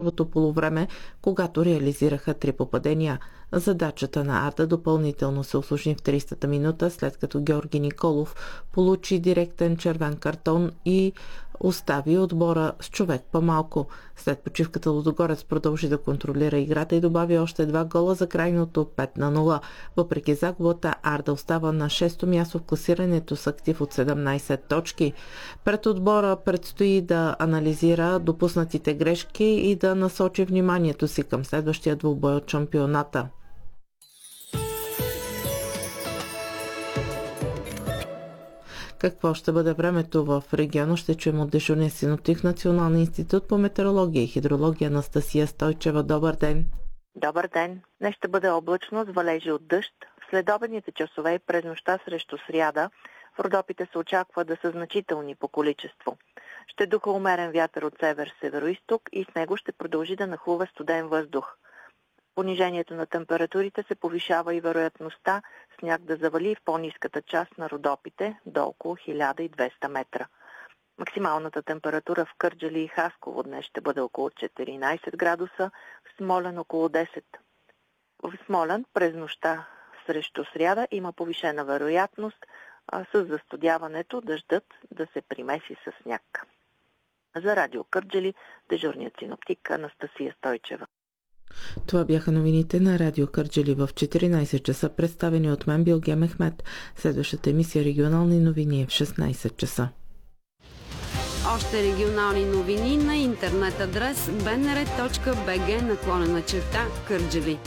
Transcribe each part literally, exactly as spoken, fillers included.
първото полувреме, когато реализираха три попадения. Задачата на Арда допълнително се усложни в тридесета минута, след като Георги Николов получи директен червен картон и остави отбора с човек по-малко. След почивката Лудогорец продължи да контролира играта и добави още два гола за крайното пет на нула. Въпреки загубата, Арда остава на шесто място в класирането с актив от седемнадесет точки. Пред отбора предстои да анализира допуснатите грешки и да насочи вниманието си към следващия двубой от шампионата. Какво ще бъде времето в региона, ще чуем от дежурния синоптик в Националния институт по метеорология и хидрология Анастасия Стойчева. Добър ден! Добър ден! Днес ще бъде облачно с валежи от дъжд. В следобедните часове и през нощта срещу сряда в Родопите се очаква да са значителни по количество. Ще духа умерен вятър от север-североизток и с него ще продължи да нахлува студен въздух. Понижението на температурите се повишава и вероятността сняг да завали в по-ниската част на Родопите до около хиляда и двеста метра. Максималната температура в Кърджали и Хасково днес ще бъде около четиринадесет градуса, в Смолян около десет. В Смолян през нощта срещу сряда има повишена вероятност а с застудяването дъждът да се примеси с сняг. За радио Кърджали дежурният синоптик Анастасия Стойчева. Това бяха новините на Радио Кърджали в четиринадесет часа, представени от мен Билге Мехмед. Следващата емисия регионални новини е в шестнадесет часа. Още регионални новини на интернет адрес би ен ар точка би джи наклонена черта Кърджали.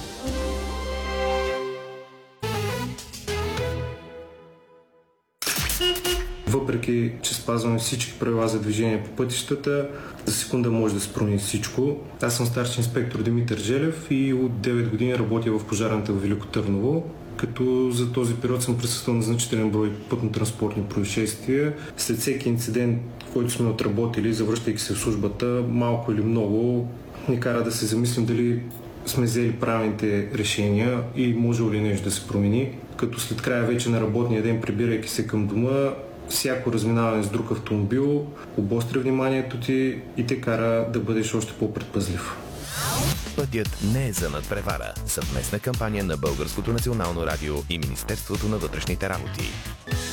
Въпреки че спазваме всички правила за движение по пътищата, за секунда може да се промени всичко. Аз съм старши инспектор Димитър Желев и от девет години работя в пожарната в Велико Търново, като за този период съм присъствал на значителен брой пътно-транспортни происшествия. След всеки инцидент, който сме отработили, завръщайки се в службата, малко или много ни кара да се замислим дали сме взели правилните решения и може ли нещо да се промени. Като след края вече на работния ден, прибирайки се към дома, всяко разминаване с друг автомобил обостря вниманието ти и те кара да бъдеш още по-предпазлив. Пътят не е за надпревара. Съвместна кампания на Българското национално радио и Министерството на вътрешните работи.